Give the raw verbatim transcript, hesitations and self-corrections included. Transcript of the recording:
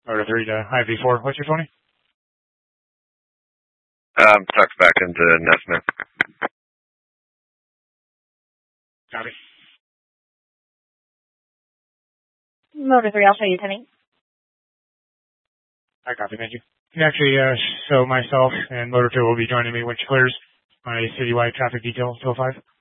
Motor three to I V four. What's your twenty? Um, tucked back into Nesmith. Copy. Motor three, I'll show you ten eight. I copy, thank you. And actually, uh, so myself and Motor two will be joining me when she clears on a citywide traffic detail two oh five.